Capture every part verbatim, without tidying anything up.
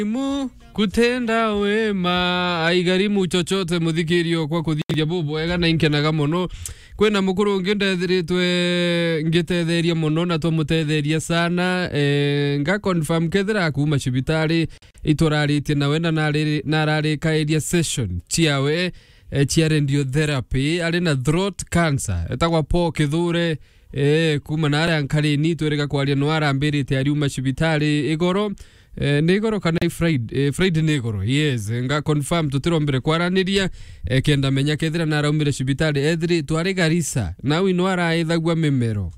mu kutenda wema aigarimu chochote muthikirio kwa kuthiria bubu ega na inkenaga muno kwena mukuru ngindetheritwe ngitetheria muno na tumutetheria sana e, nga confirm kethira kuma cibitari ituraritie na wenda nari narari kairia session ciawe e, cia radiotherapy ari na throat cancer etagwa po kithure e, kuma nari ankarini twereka kwaria no arambirite ari uma cibitari igoro Eh, negoro kana Friday eh, Friday negoro yes nga confirm tutirombere kwaraniria eh, kenda menya kethira na raumire cibitari ethri twari Garissa na wino araithagwa memero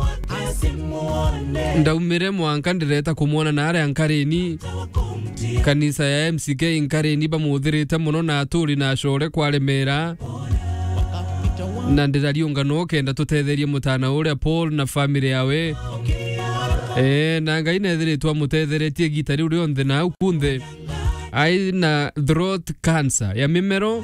ndaumire mwanka ndireta kumwona na ari ankarini kanisa ya M C K inkarini bamuthirite muno na aturi na core kwaremera na ndirariunga no kenda tutetherie mutana uria Paul na family yawe. Eh na ngai nethiritwa mutetheretie gitari uri onthe na ukunthe ai na throat cancer ya mimero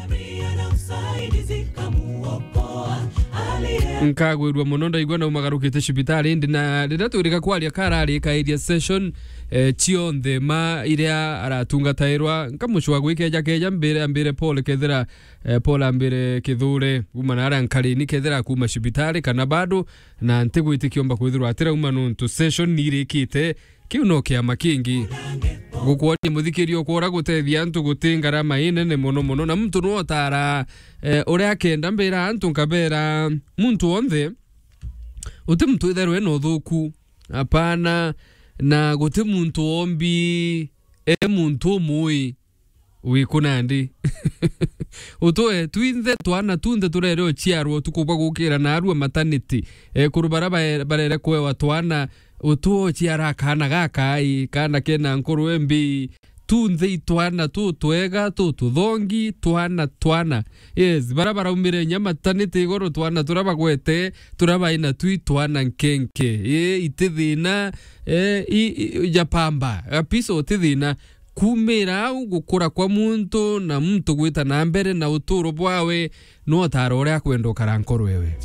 nkagwirwa muno ndaigwa na umagarukite cibitari ndi na ndatwirika kwaria karari kairia session eh, cionthe ma iria aratungatairwa nkamucwa gwikeja keja mbere ambire Paul kethira eh, Paul ambire kithure uma na rankarini kethira kuma cibitari kana bado na ntigwitikiomba kwithirwa atira uma nuntu session nirikite kiuno kia makingi gukwoni muthikirio kwora gutethia antu gutingara mainene muno muno na muntu no tara eh, uri akenda mbira antu nkabera muntu onthe uti muntu itherwe no thuku apana na guti muntu ombi e muntu mui wikunandi utoe twinthe twana tunde turero chiarwo tukubwa gukira na arua maternity e kurubara barere kwewa twana utuo chiara kana gakai kana kena nkuru embi tunze itwana tu twega tu tuthongi twana twana yes barabara umire nyama tanite igoro twana turaba gwete turaba ina twi twana nkenke e itithina e japamba apiso tithina kumira gukura kwa muntu na muntu gwita na mbere na uturo bwawe no tarore akwendo karankoro wewe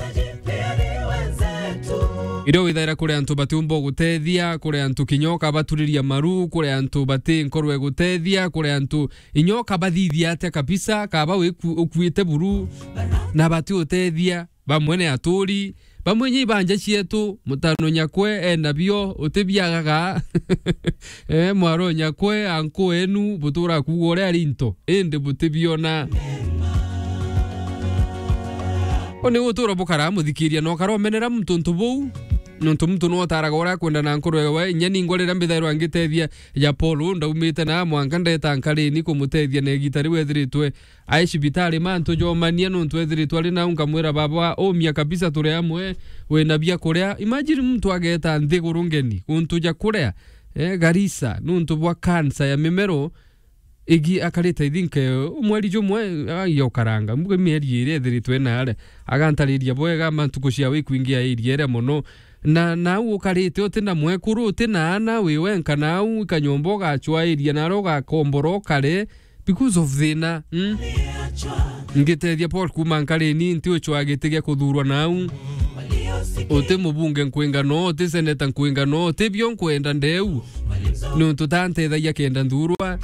iro withaira kure antu batumbo gutethia kure antu kinyoka baturiria maru kure antu bati nkorwe gutethia kure antu inyoka bathithia ate kabisa kaba ukuite buru na bati utethia bamwene aturi bamwenye ibanja cietu mutano nyakwe enda bio utibiagaga eh mwaro nyakwe anko enu butura kuore arinto ende butibiona one uturo bukara muthikiria no karomenera mtuntu bou nuntu muntu no taragora kwenda na nkoro we nyani ngorera mbithairwa ngitethia ya Paul ndaumite na mwanka ndeta nkarini kumutethia ne gitari wethiritwe ai cibitari mantu jomania nuntu wethiritwe ari na ungamwira baba omia kabisa turi amwe we na bia kuria imagine muntu ageta nthiguru ngeni untu ja kuria eh Garissa nuntu bwa cancer ya mimero igi akarita ithinke umweri jumwe yo karanga mbuge mieri ire thiritwe na ale agantariria bwega mantu kucia wikwingia iriere muno na na ukarite utina mwekuru utina ana wiwe kana u kanyombo gachwa iria na roga komboro kare because of thina mm? ngitethia Paul kuma nkarini nti uchwa gitigia kuthurwa nau uti mubunge nkwinga no uti seneta nkwinga no uti byo nkwenda ndeu no tutante thaia kenda ndurwa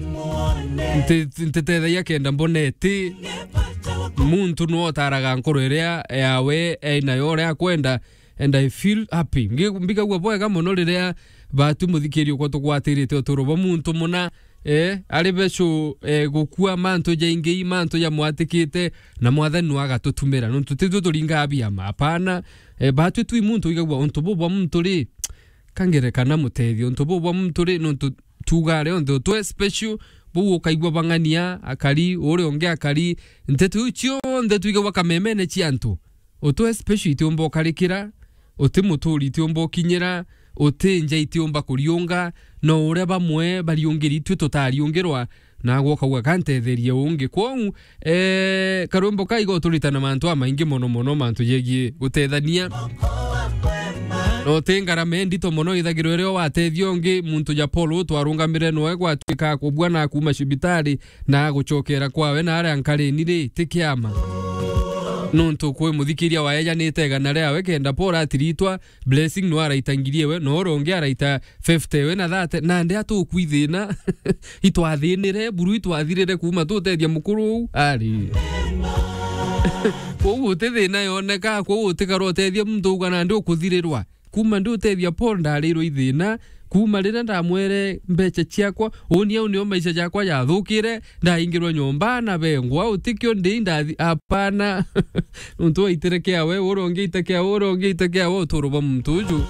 ntetethia kenda mboneti muntu no taraga nkoro iria yawe ena yore akwenda and I feel happy mbiga gwa boega muno riria batu muthikirio kwa tugwatirite uturobo muntu muna eh ari becu eh, gukua manto jaingi manto ya mwatikite na mwathani agatutumira nuntu titu turinga abia mapana eh, batu twi muntu igagwa onto bobo muntu ri kangere kana mutethio onto bobo muntu ri nuntu tugare onto to special buwo kaigwa bangania akari ore onge akari ntetu cio ndetu igagwa kamemene ciantu oto special itombo karikira ote muturi tiombo kinyira ote nja itiomba kuriunga no ure bamwe bariungiri twe tutariungirwa na gwoka gwa kantetheria ungi kwau eh karombo kaigo turitana mantu amaingi mono mono mantu yegie gutethania no tengara mendi to mono ithagiro rio watethio ngi muntu ja Paul twarungamire no egwa twika kubwa na kuma cibitari na guchokera kwawe na ari ankarini ri tikiama nonto kwe muthikiria wa eja nitega na ria we kenda pora atiritwa blessing no araitangirie we no ronge araita fifty we na thate na ndi atukwithina itwathinire buru itwathirire kuma tutethia mukuru ari ko utethina yoneka ko utikarotethia muntu kana ndi ukuthirirwa kuma ndi utethia Paul ndariro ithina kuma rira ndamwere mbeche ciakwa oni au nio maisha yakwa yathukire ndaingirwa nyomba na bengwa utikio ndi ndathi apana ntu iterekea we uronge itekea uronge itekea we turuba mtuju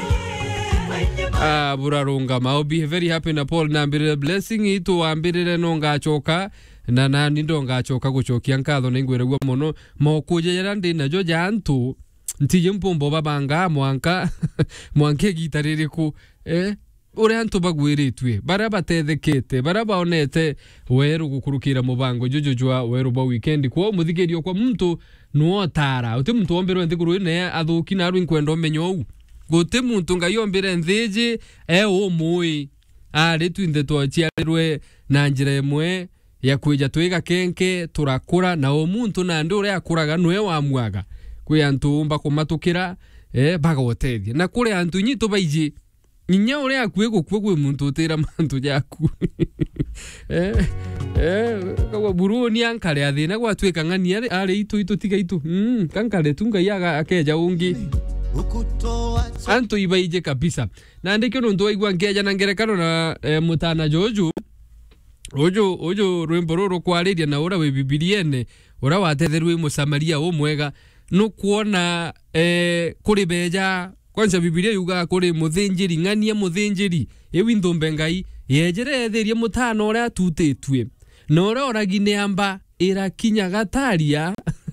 ah burarunga ma be very happy na Paul na mbire blessing itu ambirire no ngachoka na na nindo ngachoka guchokia nkatho ningwiregwa muno mokuje yara ndi najo jantu ntije mpombo babanga mwanka mwanke gitaririku eh ore antu bagwiritwe bara batethekete bara baonete weru gukurukira mubango jujujwa weru ba weekend kwa muthigerio kwa muntu nuotara uti muntu ombero nthiguru ne athuki na rwin kwendo menyo guti muntu ngayombere nthiji e umui ari twinde twachiarwe na njira imwe ya kwija twiga kenke turakura na umuntu na ndure akuraga nwe wa mwaga kwi antu mba kumatukira eh bagotethia na kure antu nyito baiji ninya ure akwe gukwe kwe muntu utira mantu jaku eh eh kwa buruni ankale athina gwa twika ngani ari ari itu itu tiga itu mm kankale tunga yaga akeja ungi antu ibaije kabisa na ndikyo ndo waigwa ngeja na ngerekano na eh, mutana joju ojo ojo rwimbo roro kwariria na ura we bibiliene ura watetherwe musamaria umwega no kuona eh kuri beja kwanza Biblia yuga kuri muthinjiri ngania muthinjiri ewindo mbengai yejeretheria mutano ora tutetwe no ora oragine amba irakinya gataria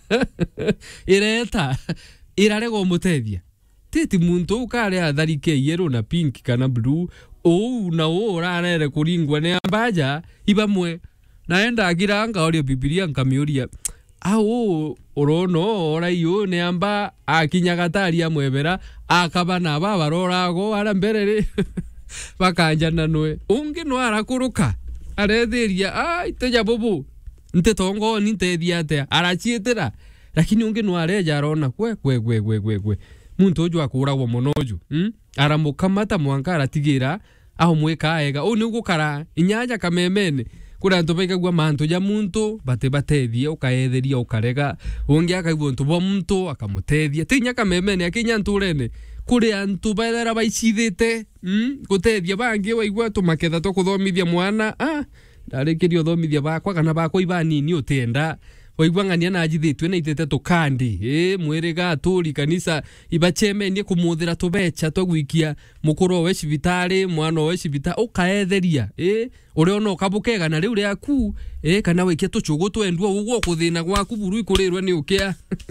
ireta irarego mutethia titi muntu ukare atharike yero na pink kana blue o na ora arere kuringwa ne ambaja ibamwe naenda agiranga ori Biblia nkamiuria au orono ora iyo ne amba akinya gataria mwebera akabana babarorago ara mberere bakanjana nwe ungi no arakuruka arethiria ai teja bobo nte tongo nite thiate arachietera lakini ungi no areja arona kwe kwe kwe kwe kwe kwe muntu ojo akuragwo monoju hm aramukamata mwankara tigira aho mweka ega o ni gukara inyanja kamemene kura ntobeka gwa mantu ja muntu bate batethia ukaetheria ukarega ungi akaigwo ntubo muntu akamutethia tinya kamemene akinya nturene kuri antu bathera baicithite hm gutethia bangi waigwa tumaketha to kuthomithia mwana ah ndarikirio thomithia bakwa kana bakwa ibani ni utenda waigwa ngania na ajithitwe na itete tukandi eh mwiriga aturi kanisa ibachemenie kumuthira tubecha tugwikia mukuru we cibitari mwana we cibita ukaetheria eh uri ono ukabukega na riu riaku eh kana wikie tuchugu twendwa uguo kuthina gwaku buru ikurirwe ni ukia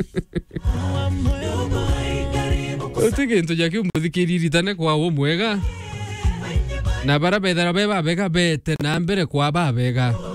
utige nto jaki umuthikiriri tane kwa wo mwega na bara bethera beba bega bete na mbere kwa babega